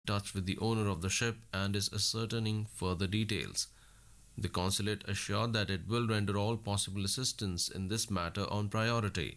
touch with the owner of the ship and is ascertaining further details. The consulate assured that it will render all possible assistance in this matter on priority.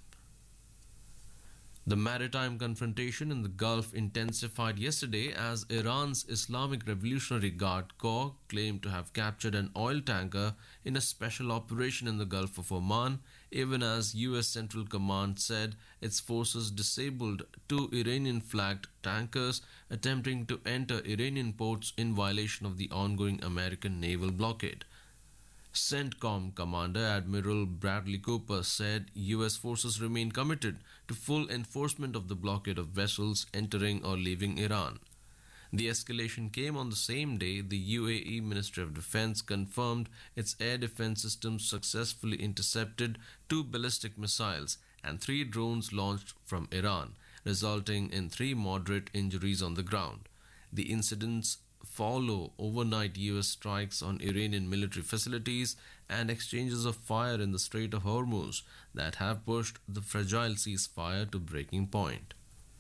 The maritime confrontation in the Gulf intensified yesterday as Iran's Islamic Revolutionary Guard Corps claimed to have captured an oil tanker in a special operation in the Gulf of Oman, even as US Central Command said its forces disabled two Iranian flagged tankers attempting to enter Iranian ports in violation of the ongoing American naval blockade. CENTCOM Commander Admiral Bradley Cooper said US forces remain committed to full enforcement of the blockade of vessels entering or leaving Iran. The escalation came on the same day the UAE Ministry of Defense confirmed its air defense systems successfully intercepted two ballistic missiles and three drones launched from Iran, resulting in three moderate injuries on the ground. The incidents follow overnight US strikes on Iranian military facilities and exchanges of fire in the Strait of Hormuz that have pushed the fragile ceasefire to breaking point.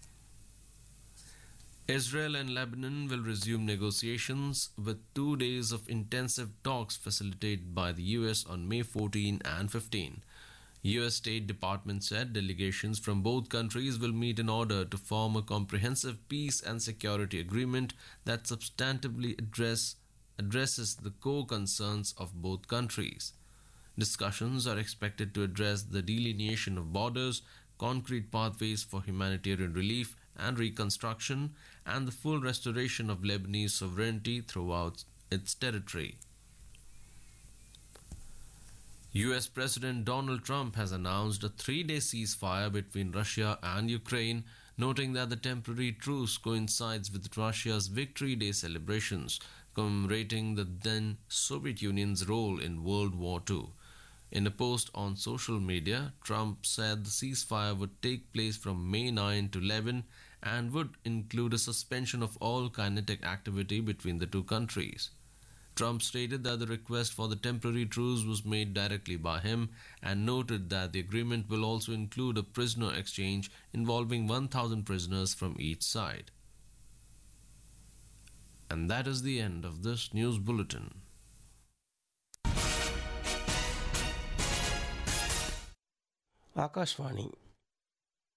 Israel and Lebanon will resume negotiations with 2 days of intensive talks facilitated by the US on May 14 and 15. US State Department said delegations from both countries will meet in order to form a comprehensive peace and security agreement that substantively addresses the core concerns of both countries. Discussions are expected to address the delineation of borders, concrete pathways for humanitarian relief and reconstruction, and the full restoration of Lebanese sovereignty throughout its territory. US President Donald Trump has announced a 3 day ceasefire between Russia and Ukraine, noting that the temporary truce coincides with Russia's Victory Day celebrations, commemorating the then Soviet Union's role in World War II. In a post on social media, Trump said the ceasefire would take place from May 9 to 11 and would include a suspension of all kinetic activity between the two countries. Trump stated that the request for the temporary truce was made directly by him and noted that the agreement will also include a prisoner exchange involving 1,000 prisoners from each side. And that is the end of this news bulletin. Akashvani